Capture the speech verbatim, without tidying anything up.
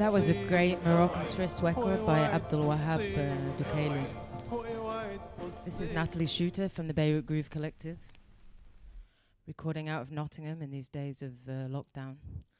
That was a great Moroccan twist record by Abdul Wahab uh, Dukaili. This is Natalie Shooter from the Beirut Groove Collective, recording out of Nottingham in these days of uh, lockdown.